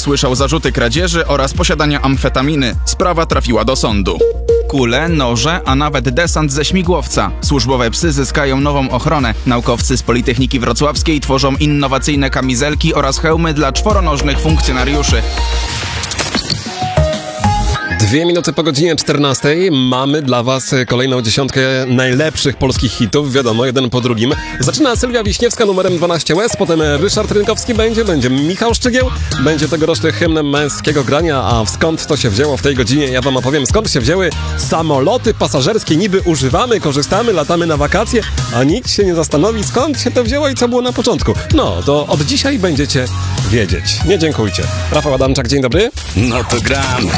usłyszał zarzuty kradzieży oraz posiadania amfetaminy. Sprawa trafiła do sądu. Kule, noże, a nawet desant ze śmigłowca. Służbowe psy zyskają nową ochronę. Naukowcy z Politechniki Wrocławskiej tworzą innowacyjne kamizelki oraz hełmy dla czworonożnych funkcjonariuszy. 2 minuty po godzinie 14 mamy dla was kolejną dziesiątkę najlepszych polskich hitów, wiadomo, jeden po drugim. Zaczyna Sylwia Wiśniewska numerem 12 Łez, potem Ryszard Rynkowski będzie Michał Szczygieł, będzie tegoroczny hymnem męskiego grania, a skąd to się wzięło w tej godzinie, ja wam opowiem, skąd się wzięły samoloty pasażerskie, niby używamy, korzystamy, latamy na wakacje, a nikt się nie zastanowi, skąd się to wzięło i co było na początku. No, to od dzisiaj będziecie wiedzieć. Nie dziękujcie. Rafał Adamczak, dzień dobry. No to gram.